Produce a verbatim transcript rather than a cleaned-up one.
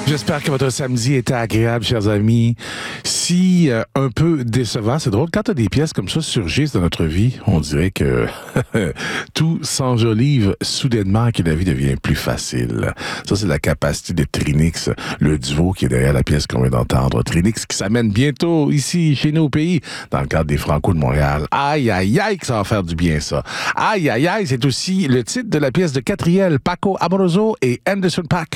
J'espère que votre samedi était agréable, chers amis. Si euh, un peu décevant, c'est drôle, quand tu as des pièces comme ça surgissent dans notre vie, on dirait que tout s'enjolive soudainement et que la vie devient plus facile. Ça, c'est la capacité de Trinix, le duo qui est derrière la pièce qu'on vient d'entendre. Trinix qui s'amène bientôt ici, chez nous au pays, dans le cadre des Franco de Montréal. Aïe, aïe, aïe, que ça va faire du bien, ça. Aïe, aïe, aïe, c'est aussi le titre de la pièce de Catriel, Paco Amoroso et Anderson .Paak.